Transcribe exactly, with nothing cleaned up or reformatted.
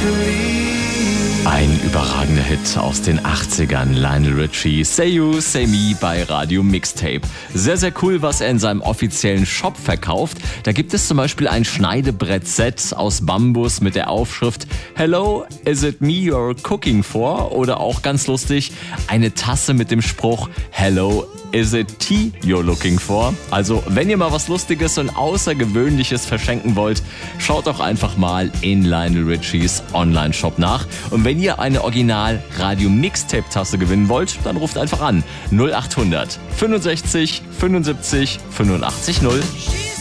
Ein überragender Hit aus den achtzigern. Lionel Richie, Say You, Say Me bei Radio Mixtape. Sehr, sehr cool, was er in seinem offiziellen Shop verkauft. Da gibt es zum Beispiel ein Schneidebrett-Set aus Bambus mit der Aufschrift Hello, is it me you're cooking for? Oder auch ganz lustig, eine Tasse mit dem Spruch Hello, is it tea you're looking for? Also, wenn ihr mal was Lustiges und Außergewöhnliches verschenken wollt, schaut doch einfach mal in Lionel Richies Online-Shop nach. Und wenn ihr eine Original-Radio-Mixtape-Tasse gewinnen wollt, dann ruft einfach an null acht hundert fünfundsechzig fünfundsiebzig fünfundachtzig null.